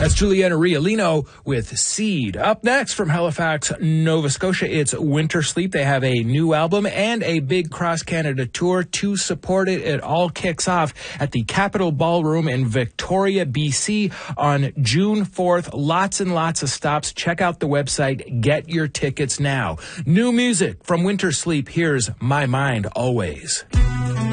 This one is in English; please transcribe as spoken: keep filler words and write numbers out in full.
That's Juliana Riolino with Seed. Up next from Halifax, Nova Scotia, it's Winter Sleep. They have a new album and a big cross-Canada tour to support it. It all kicks off at the Capitol Ballroom in Victoria, B C on June fourth. Lots and lots of stops. Check out the website. Get your tickets now. New music from Winter Sleep. Here's My Mind Always.